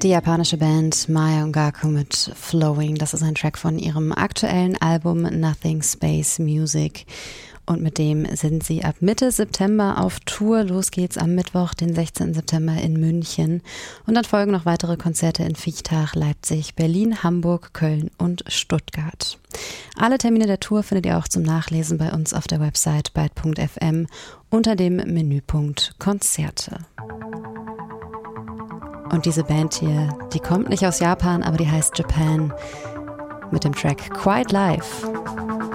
Die japanische Band Mae Ongaku mit Flowing. Das ist ein Track von ihrem aktuellen Album Nothing Space Music. Und mit dem sind sie ab Mitte September auf Tour. Los geht's am Mittwoch, den 16. September in München. Und dann folgen noch weitere Konzerte in Viechtach, Leipzig, Berlin, Hamburg, Köln und Stuttgart. Alle Termine der Tour findet ihr auch zum Nachlesen bei uns auf der Website byte.fm unter dem Menüpunkt Konzerte. Und diese Band hier, die kommt nicht aus Japan, aber die heißt Japan mit dem Track Quiet Life.